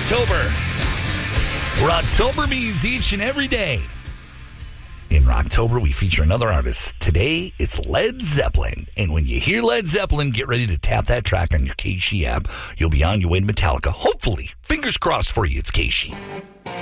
Rocktober. Rocktober means each and every day. In Rocktober, we feature another artist. Today, it's Led Zeppelin. And when you hear Led Zeppelin, get ready to tap that track on your KC app. You'll be on your way to Metallica. Hopefully, fingers crossed for you, it's KC.